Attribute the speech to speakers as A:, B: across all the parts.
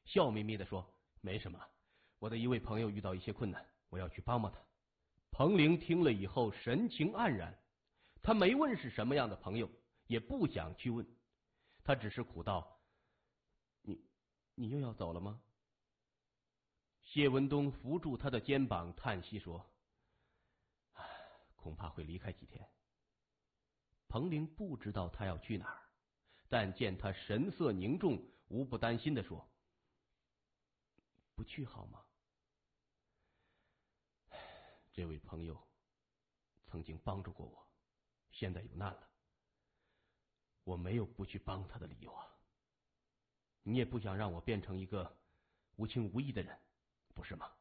A: 笑眯眯地说：“没什么，我的一位朋友遇到一些困难，我要去帮帮他。”彭玲听了以后神情黯然，他没问是什么样的朋友，也不想去问，他只是苦道：“你又要走了吗？”谢文东扶住他的肩膀，叹息说：“恐怕会离开几天。”彭玲不知道他要去哪儿，但见他神色凝重，无不担心地说：“不去好吗？这位朋友曾经帮助过我，现在有难了，我没有不去帮他的理由啊。你也不想让我变成一个无情无义的人，不是吗？”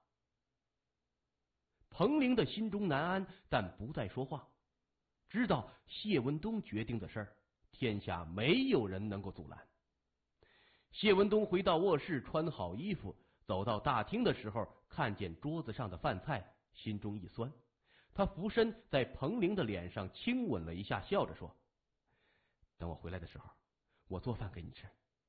A: 彭玲的心中难安，但不再说话，知道谢文东决定的事儿，天下没有人能够阻拦。谢文东回到卧室，穿好衣服，走到大厅的时候，看见桌子上的饭菜，心中一酸。他俯身在彭玲的脸上亲吻了一下，笑着说：“等我回来的时候，我做饭给你吃。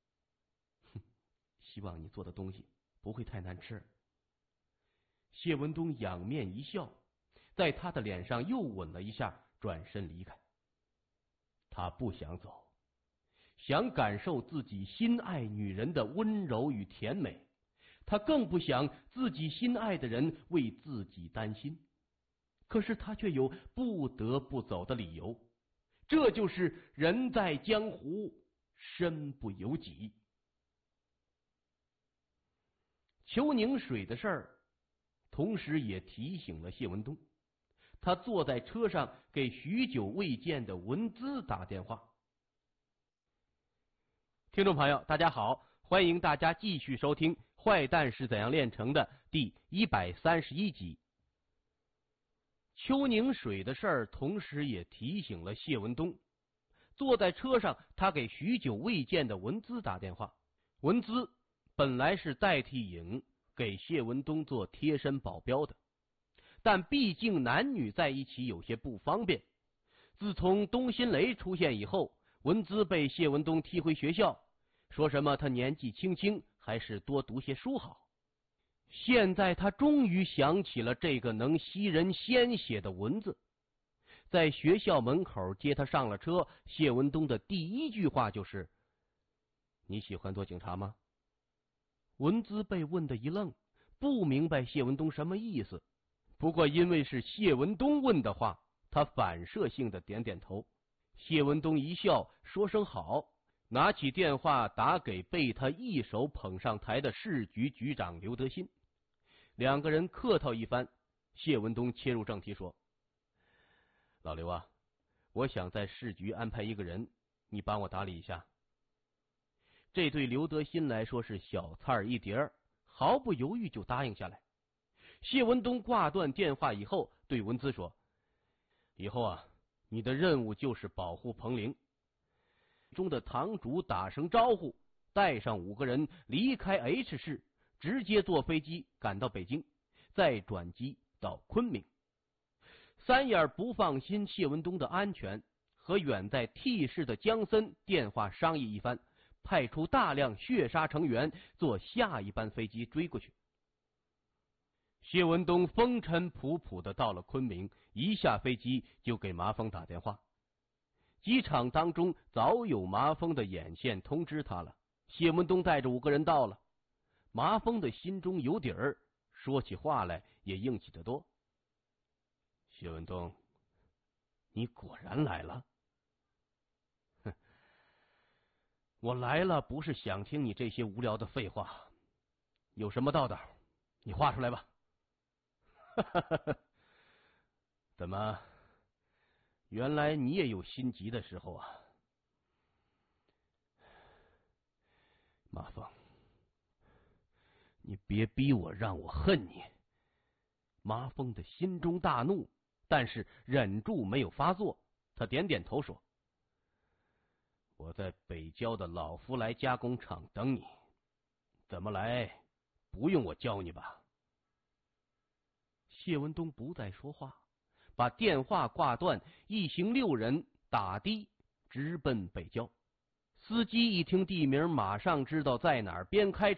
A: 希望你做的东西不会太难吃。”谢文东仰面一笑，在他的脸上又吻了一下，转身离开。他不想走，想感受自己心爱女人的温柔与甜美，他更不想自己心爱的人为自己担心。可是他却有不得不走的理由，这就是人在江湖，身不由己。邱宁水的事儿同时也提醒了谢文东，他坐在车上给许久未见的文姿打电话。听众朋友大家好，欢迎大家继续收听《坏蛋是怎样炼成的》第131集。邱宁水的事儿同时也提醒了谢文东，坐在车上他给许久未见的文姿打电话。文姿本来是代替颖给谢文东做贴身保镖的，但毕竟男女在一起有些不方便。自从东新雷出现以后，文姿被谢文东踢回学校，说什么他年纪轻轻，还是多读些书好。现在他终于想起了这个能吸人鲜血的文字。在学校门口接他上了车，谢文东的第一句话就是：“你喜欢做警察吗？”文姿被问得一愣，不明白谢文东什么意思。不过因为是谢文东问的话，他反射性的点点头。谢文东一笑，说声好，拿起电话打给被他一手捧上台的市局局长刘德新。两个人客套一番，谢文东切入正题说：“老刘啊，我想在市局安排一个人，你帮我打理一下。”这对刘德新来说是小菜一碟，毫不犹豫就答应下来。谢文东挂断电话以后，对文姿说：“以后啊，你的任务就是保护彭玲。”中的堂主打声招呼，带上5个人离开 H 市，直接坐飞机赶到北京，再转机到昆明。三眼不放心谢文东的安全，和远在 T 市的江森电话商议一番，派出大量血杀成员坐下一班飞机追过去。谢文东风尘仆仆的到了昆明，一下飞机就给麻风打电话。机场当中早有麻风的眼线通知他了，谢文东带着5个人到了。麻风的心中有底儿，说起话来也硬气得多。“谢文东，你果然来了。”“哼，我来了不是想听你这些无聊的废话，有什么道道你话出来吧。”“怎么，原来你也有心急的时候啊。”“麻风，你别逼我，让我恨你。”麻风的心中大怒，但是忍住没有发作。他点点头说：“我在北郊的老福来加工厂等你，怎么来不用我教你吧。”谢文东不再说话，把电话挂断，一行6人打的直奔北郊。司机一听地名，马上知道在哪儿，边开